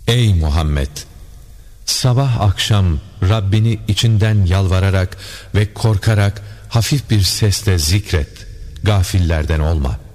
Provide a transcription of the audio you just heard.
Ey Muhammed! Sabah akşam Rabbini içinden yalvararak ve korkarak hafif bir sesle zikret. Gafillerden olma.